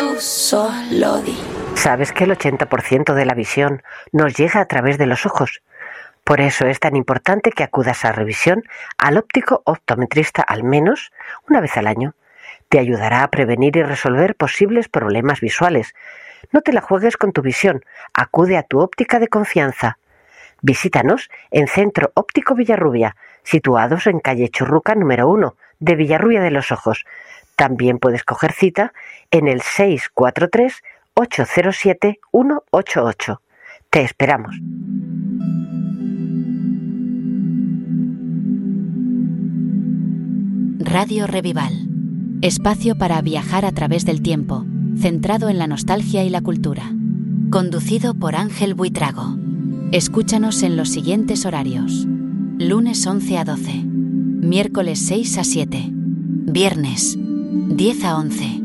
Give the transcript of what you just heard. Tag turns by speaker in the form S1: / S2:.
S1: tú solo di.
S2: ¿Sabes que el 80% de la visión nos llega a través de los ojos? Por eso es tan importante que acudas a revisión al óptico optometrista al menos una vez al año. Te ayudará a prevenir y resolver posibles problemas visuales. No te la juegues con tu visión, acude a tu óptica de confianza. Visítanos en Centro Óptico Villarrubia, situados en calle Churruca número 1 de Villarrubia de los Ojos. También puedes coger cita en el 643-807-188. Te esperamos.
S3: Radio Revival. Espacio para viajar a través del tiempo, centrado en la nostalgia y la cultura. Conducido por Ángel Buitrago. Escúchanos en los siguientes horarios: lunes 11 a 12, miércoles 6 a 7, viernes 10 a 11.